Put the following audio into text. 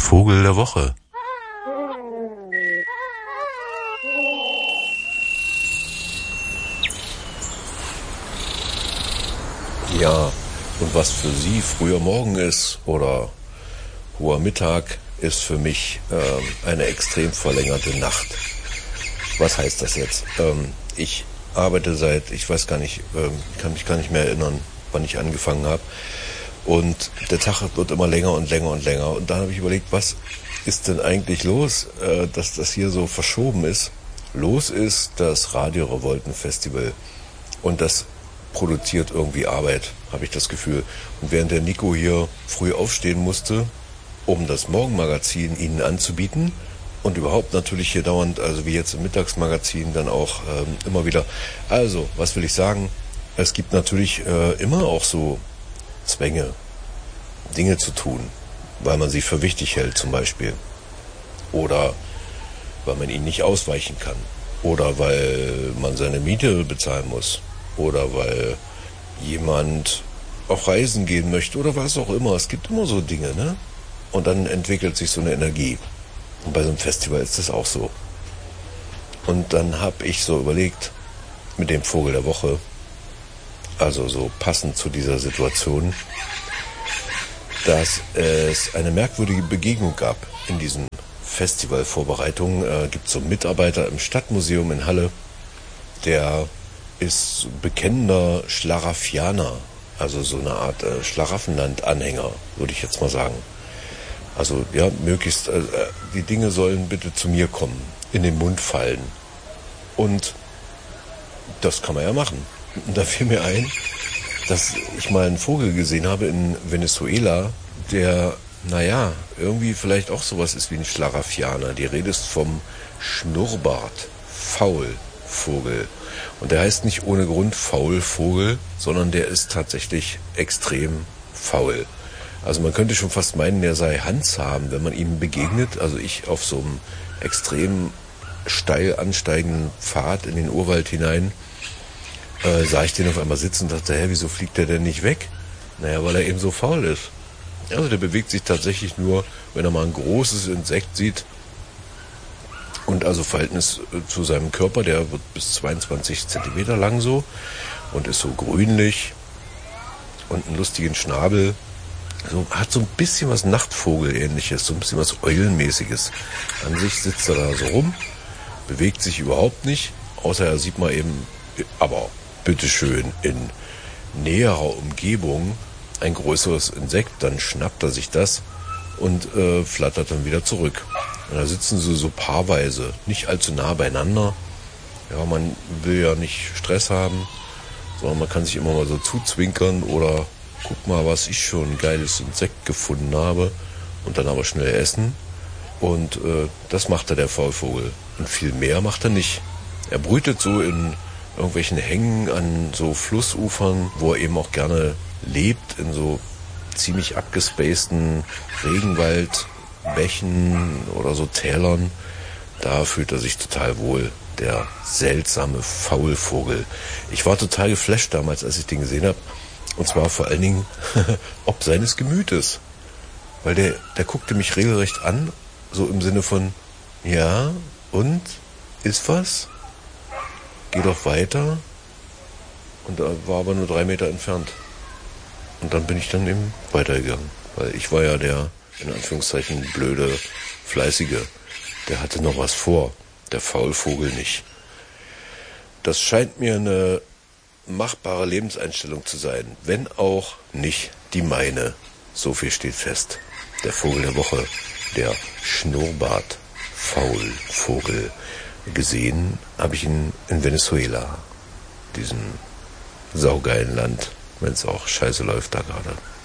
Vogel der Woche. Ja, und was für Sie früher Morgen ist oder hoher Mittag, ist für mich eine extrem verlängerte Nacht. Was heißt das jetzt? Ich arbeite seit, ich weiß gar nicht, kann mich gar nicht mehr erinnern, wann ich angefangen habe. Und der Tag wird immer länger und länger und länger. Und da habe ich überlegt, was ist denn eigentlich los, dass das hier so verschoben ist? Los ist das Radio Revolten Festival. Und das produziert irgendwie Arbeit, habe ich das Gefühl. Und während der Nico hier früh aufstehen musste, um das Morgenmagazin Ihnen anzubieten und überhaupt natürlich hier dauernd, also wie jetzt im Mittagsmagazin, dann auch immer wieder. Also, was will ich sagen? Es gibt natürlich immer auch so Zwänge, Dinge zu tun, weil man sie für wichtig hält zum Beispiel. Oder weil man ihnen nicht ausweichen kann. Oder weil man seine Miete bezahlen muss. Oder weil jemand auf Reisen gehen möchte oder was auch immer. Es gibt immer so Dinge, ne? Und dann entwickelt sich so eine Energie. Und bei so einem Festival ist das auch so. Und dann habe ich so überlegt, mit dem Vogel der Woche, also so passend zu dieser Situation, dass es eine merkwürdige Begegnung gab in diesen Festivalvorbereitungen. Gibt so einen Mitarbeiter im Stadtmuseum in Halle, der ist bekennender Schlaraffener, also so eine Art Schlaraffenland-Anhänger, würde ich jetzt mal sagen. Also ja, möglichst, die Dinge sollen bitte zu mir kommen, in den Mund fallen. Und das kann man ja machen. Und da fiel mir ein, dass ich mal einen Vogel gesehen habe in Venezuela, der, naja, irgendwie vielleicht auch sowas ist wie ein Schlaraffener. Die Rede ist vom Schnurrbart-Faulvogel. Und der heißt nicht ohne Grund Faulvogel, sondern der ist tatsächlich extrem faul. Also man könnte schon fast meinen, der sei handzahm, wenn man ihm begegnet. Also ich auf so einem extrem steil ansteigenden Pfad in den Urwald hinein, sah ich den auf einmal sitzen und dachte, wieso fliegt der denn nicht weg? Naja, weil er eben so faul ist. Also der bewegt sich tatsächlich nur, wenn er mal ein großes Insekt sieht. Und also Verhältnis zu seinem Körper, der wird bis 22 Zentimeter lang so und ist so grünlich und einen lustigen Schnabel. So, hat so ein bisschen was Nachtvogel-ähnliches, so ein bisschen was Eulenmäßiges. An sich sitzt er da so rum, bewegt sich überhaupt nicht, außer er sieht mal eben, aber bitteschön, in näherer Umgebung ein größeres Insekt, dann schnappt er sich das und flattert dann wieder zurück. Und da sitzen sie so paarweise, nicht allzu nah beieinander. Ja, man will ja nicht Stress haben, sondern man kann sich immer mal so zuzwinkern oder guck mal, was ich schon ein geiles Insekt gefunden habe und dann aber schnell essen. Und das macht der Faulvogel. Und viel mehr macht er nicht. Er brütet so in irgendwelchen Hängen an so Flussufern, wo er eben auch gerne lebt, in so ziemlich abgespaceden Regenwaldbächen oder so Tälern. Da fühlt er sich total wohl, der seltsame Faulvogel. Ich war total geflasht damals, als ich den gesehen habe. Und zwar vor allen Dingen ob seines Gemütes. Weil der guckte mich regelrecht an, so im Sinne von, ja, und? Ist was? Geh doch weiter. Und er war aber nur 3 Meter entfernt. Und dann bin ich dann eben weitergegangen. Weil ich war ja der, in Anführungszeichen, blöde, fleißige. Der hatte noch was vor. Der Faulvogel nicht. Das scheint mir eine machbare Lebenseinstellung zu sein, wenn auch nicht die meine. So viel steht fest. Der Vogel der Woche, der Schnurrbart-Faulvogel. Gesehen habe ich ihn in Venezuela, diesem saugeilen Land, wenn es auch scheiße läuft da gerade.